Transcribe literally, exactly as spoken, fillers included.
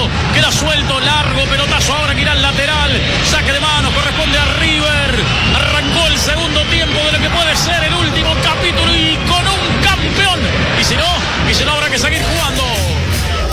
queda suelto, largo, pelotazo ahora que irá al lateral, saque de mano, corresponde a River, arrancó el segundo tiempo de lo que puede ser el